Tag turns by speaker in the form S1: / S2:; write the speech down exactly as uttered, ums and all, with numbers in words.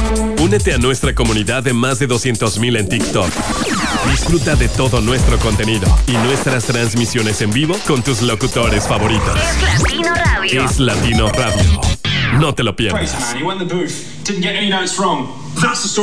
S1: Únete a nuestra comunidad de más de doscientos mil en TikTok. Disfruta de todo nuestro contenido y nuestras transmisiones en vivo con tus locutores favoritos.
S2: Es Latino Radio.
S1: Es Latino Radio. No te lo pierdas.